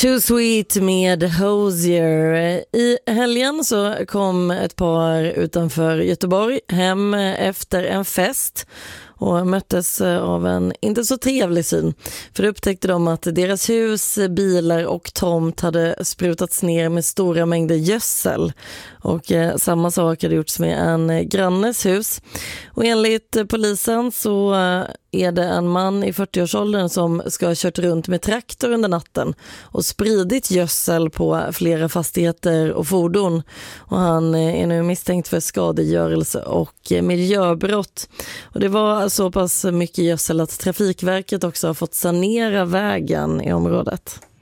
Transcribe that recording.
Too Sweet med Hozier. I helgen så kom ett par utanför Göteborg hem efter en fest och möttes av en inte så trevlig syn. För då upptäckte de att deras hus, bilar och tomt hade sprutats ner med stora mängder gödsel. Och samma sak hade gjorts med en grannes hus. Och enligt polisen så är det en man i 40-årsåldern som ska ha kört runt med traktor under natten och spridit gödsel på flera fastigheter och fordon. Och han är nu misstänkt för skadegörelse och miljöbrott. Och det var så pass mycket gödsel att Trafikverket också har fått sanera vägen i området.